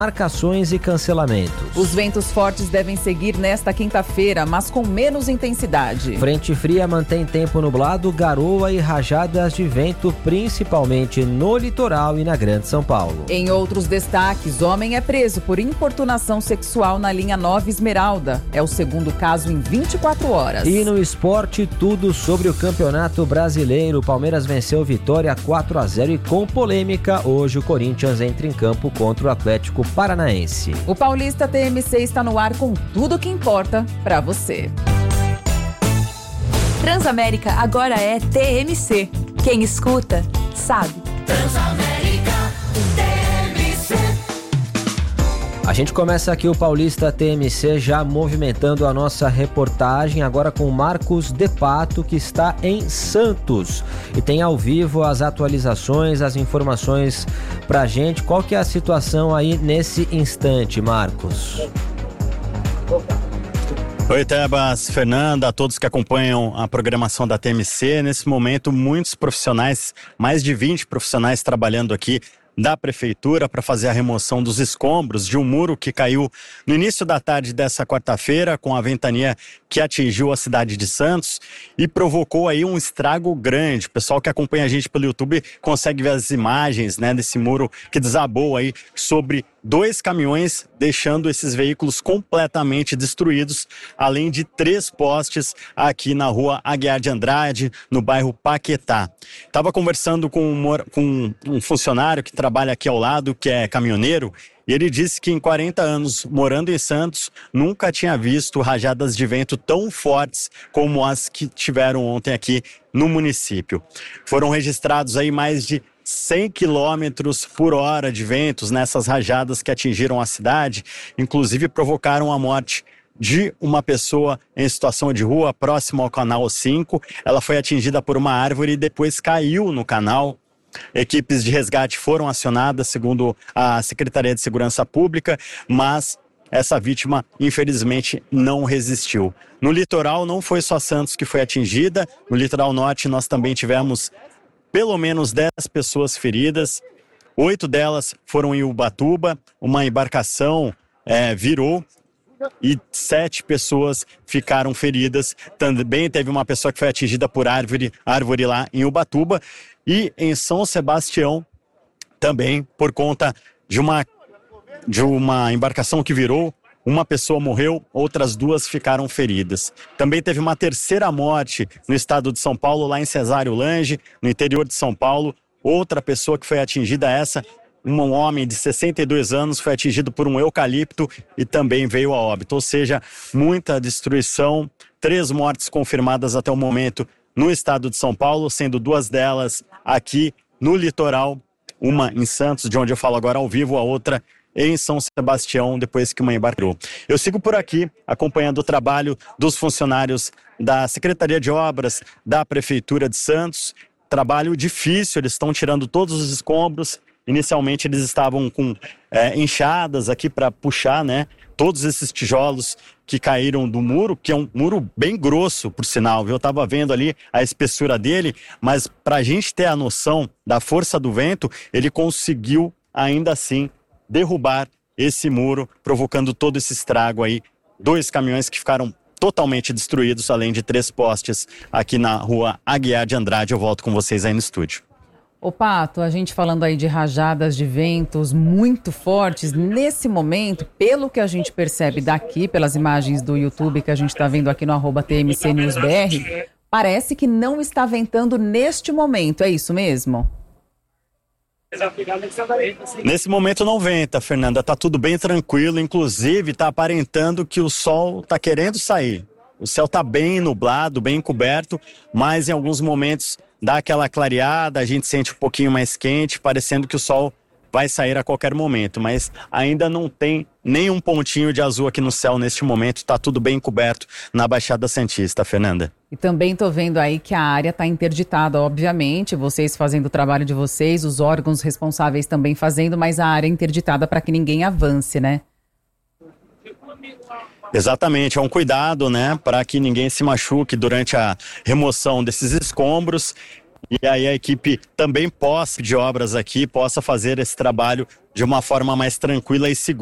marcações e cancelamentos. Os ventos fortes devem seguir nesta quinta-feira, mas com menos intensidade. Frente fria mantém tempo nublado, garoa e rajadas de vento, principalmente no litoral e na Grande São Paulo. Em outros destaques, homem é preso por importunação sexual na linha 9 Esmeralda. É o segundo caso em 24 horas. E no esporte, tudo sobre o Campeonato Brasileiro. O Palmeiras venceu Vitória 4-0 e com polêmica, hoje o Corinthians entra em campo contra o Atlético Paranaense. O Paulista TMC está no ar com tudo o que importa para você. Transamérica agora é TMC. Quem escuta, sabe. Transamérica TMC. A gente começa aqui o Paulista TMC já movimentando a nossa reportagem agora com o Marcos De Pato, que está em Santos e tem ao vivo as atualizações, as informações pra gente. Qual que é a situação aí nesse instante, Marcos? Oi, Tebas, Fernanda, a todos que acompanham a programação da TMC. Nesse momento, muitos profissionais, mais de 20 profissionais trabalhando aqui da Prefeitura para fazer a remoção dos escombros de um muro que caiu no início da tarde dessa quarta-feira com a ventania que atingiu a cidade de Santos e provocou aí um estrago grande. O pessoal que acompanha a gente pelo YouTube consegue ver as imagens, né, desse muro que desabou aí sobre 2 caminhões, deixando esses veículos completamente destruídos, além de 3 postes aqui na rua Aguiar de Andrade, no bairro Paquetá. Estava conversando com um funcionário que trabalha aqui ao lado, que é caminhoneiro, e ele disse que em 40 anos morando em Santos, nunca tinha visto rajadas de vento tão fortes como as que tiveram ontem aqui no município. Foram registrados aí mais de 100 quilômetros por hora de ventos nessas rajadas que atingiram a cidade, inclusive provocaram a morte de uma pessoa em situação de rua próximo ao canal 5. Ela foi atingida por uma árvore e depois caiu no canal. Equipes de resgate foram acionadas, segundo a Secretaria de Segurança Pública, mas essa vítima, infelizmente, não resistiu. No litoral, não foi só Santos que foi atingida. No litoral norte, nós também tivemos pelo menos 10 pessoas feridas. 8 delas foram em Ubatuba. Uma embarcação virou e 7 pessoas ficaram feridas. Também teve uma pessoa que foi atingida por árvore lá em Ubatuba. E em São Sebastião, também por conta de uma embarcação que virou, uma pessoa morreu, outras 2 ficaram feridas. Também teve uma terceira morte no estado de São Paulo, lá em Cesário Lange, no interior de São Paulo. Outra pessoa que foi atingida, um homem de 62 anos, foi atingido por um eucalipto e também veio a óbito. Ou seja, muita destruição, 3 mortes confirmadas até o momento no estado de São Paulo, sendo 2 delas aqui no litoral, uma em Santos, de onde eu falo agora ao vivo, a outra em São Sebastião, depois que uma embarcou. Eu sigo por aqui, acompanhando o trabalho dos funcionários da Secretaria de Obras da Prefeitura de Santos. Trabalho difícil, eles estão tirando todos os escombros. Inicialmente eles estavam com enxadas aqui para puxar, né, todos esses tijolos que caíram do muro, que é um muro bem grosso, por sinal, viu? Eu estava vendo ali a espessura dele, mas para a gente ter a noção da força do vento, ele conseguiu ainda assim derrubar esse muro, provocando todo esse estrago aí. 2 caminhões que ficaram totalmente destruídos, além de 3 postes aqui na rua Aguiar de Andrade. Eu volto com vocês aí no estúdio. Ô Pato, a gente falando aí de rajadas de ventos muito fortes, nesse momento, pelo que a gente percebe daqui, pelas imagens do YouTube que a gente está vendo aqui no @TMCNewsBR, parece que não está ventando neste momento, é isso mesmo? Nesse momento não venta, Fernanda, tá tudo bem tranquilo, inclusive tá aparentando que o sol tá querendo sair. O céu tá bem nublado, bem coberto, mas em alguns momentos dá aquela clareada, a gente sente um pouquinho mais quente, parecendo que o sol vai sair a qualquer momento, mas ainda não tem nenhum pontinho de azul aqui no céu neste momento, está tudo bem coberto na Baixada Santista, Fernanda. E também estou vendo aí que a área está interditada, obviamente, vocês fazendo o trabalho de vocês, os órgãos responsáveis também fazendo, mas a área é interditada para que ninguém avance, né? Exatamente, é um cuidado, né, para que ninguém se machuque durante a remoção desses escombros. E aí a equipe também de obras aqui possa fazer esse trabalho de uma forma mais tranquila e segura.